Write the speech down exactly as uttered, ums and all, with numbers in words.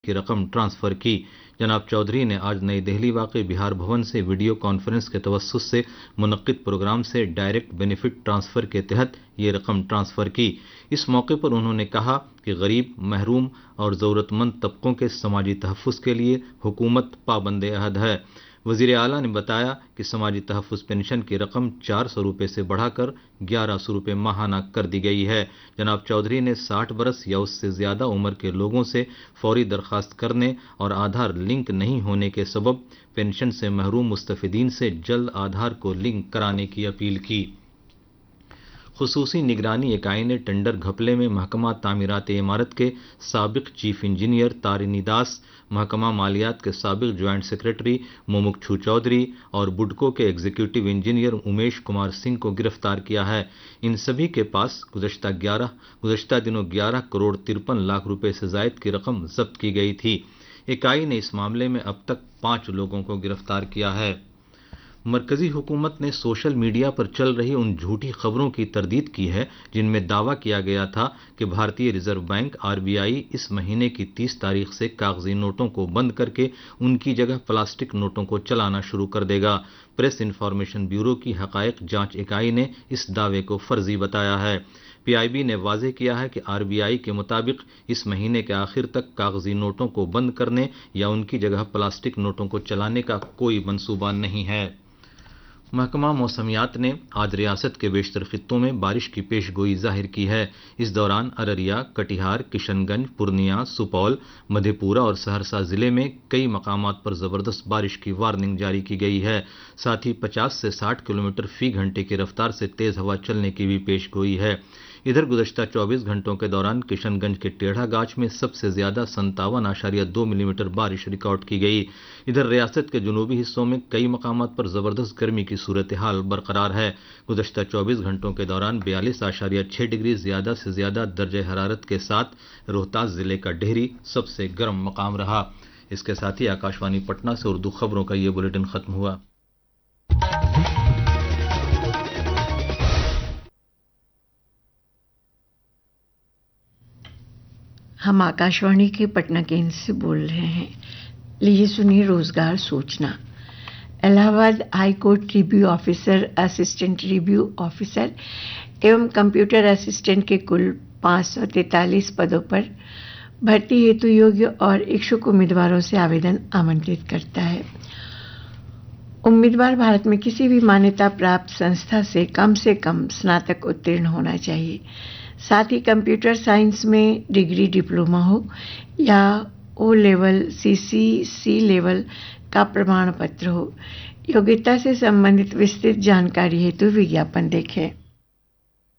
की रकम ट्रांसफर की। जनाब चौधरी ने आज नई दिल्ली वाक़ बिहार भवन से वीडियो कॉन्फ्रेंस के तवस्सुस से मुनक्किद प्रोग्राम से डायरेक्ट बेनिफिट ट्रांसफ़र के तहत ये रकम ट्रांसफ़र की। इस मौके पर उन्होंने कहा कि गरीब, महरूम और ज़रूरतमंद तबकों के समाजी तहफ़्फ़ुज़ के लिए हुकूमत पाबंद अहद है। वज़ीर आला ने बताया कि समाजी तहफ़्फ़ुज़ पेंशन की रकम चार सौ रुपये से बढ़ाकर ग्यारह सौ रुपये माहाना कर दी गई है। जनाब चौधरी ने साठ बरस या उससे ज़्यादा उम्र के लोगों से फौरी दरख्वास्त करने और आधार लिंक नहीं होने के सबब पेंशन से महरूम मुस्तफ़िदीन से जल्द आधार को लिंक कराने की अपील की। खुसूसी निगरानी इकाई ने टेंडर घपले में महकमा तामीरात इमारत के साबिक चीफ इंजीनियर तारिनी दास, महकमा मालियात के साबिक ज्वाइंट सेक्रेटरी मोमुक्षू चौधरी और बुडको के एग्जीक्यूटिव इंजीनियर उमेश कुमार सिंह को गिरफ्तार किया है। इन सभी के पास गुज़श्ता ग्यारह गुज़श्ता दिनों ग्यारह करोड़ तिरपन लाख रुपए से जायद की रकम जब्त की गई थी। इकाई ने इस मामले में अब तक पाँच लोगों को गिरफ्तार किया है। मरकजी हुकूमत ने सोशल मीडिया पर चल रही उन झूठी खबरों की तरदीद की है जिनमें दावा किया गया था कि भारतीय रिजर्व बैंक आरबीआई इस महीने की तीस तारीख से कागजी नोटों को बंद करके उनकी जगह प्लास्टिक नोटों को चलाना शुरू कर देगा। प्रेस इन्फॉर्मेशन ब्यूरो की हकायक जांच इकाई ने इस दावे को फर्जी बताया है। पीआईबी ने वाज़ेह किया है कि आरबीआई के मुताबिक इस महीने के आखिर तक कागजी नोटों को बंद करने या उनकी जगह प्लास्टिक नोटों को चलाने का कोई मंसूबा नहीं है। महकमा मौसमियात ने आज रियासत के बेशतर खित्तों में बारिश की पेशगोई जाहिर की है। इस दौरान अररिया, कटिहार, किशनगंज, पूर्निया, सुपौल, मधेपुरा और सहरसा जिले में कई मकामात पर जबरदस्त बारिश की वार्निंग जारी की गई है। साथ ही पचास से साठ किलोमीटर फी घंटे की रफ्तार से तेज हवा चलने की भी पेशगोई है। इधर गुज़श्ता चौबीस घंटों के दौरान किशनगंज के टेढ़ा गाछ में सबसे ज्यादा संतावन आशारिया दो मिलीमीटर बारिश रिकॉर्ड की गई। इधर रियासत के जुनूबी हिस्सों में कई मकामात पर जबरदस्त गर्मी की सूरत हाल बरकरार है। गुज़श्ता चौबीस घंटों के दौरान बयालीस आशारिया छह डिग्री ज्यादा से ज्यादा दर्जे हरारत के साथ रोहतास जिले का डेहरी सबसे गर्म मकाम रहा। इसके साथ ही आकाशवाणी पटना से उर्दू खबरों का ये बुलेटिन खत्म हुआ। हम आकाशवाणी के पटना केंद्र से बोल रहे हैं। लीजिए सुनिए रोजगार सूचना। Allahabad high court review officer, assistant review officer एवं कंप्यूटर असिस्टेंट के कुल पाँच सौ तैंतालीस पदों पर भर्ती हेतु योग्य और इच्छुक उम्मीदवारों से आवेदन आमंत्रित करता है। उम्मीदवार भारत में किसी भी मान्यता प्राप्त संस्था से कम से कम स्नातक उत्तीर्ण होना चाहिए। साथ ही कंप्यूटर साइंस में डिग्री, डिप्लोमा हो या ओ लेवल, सीसी, सी लेवल का प्रमाण पत्र हो। योग्यता से संबंधित विस्तृत जानकारी हेतु विज्ञापन देखें।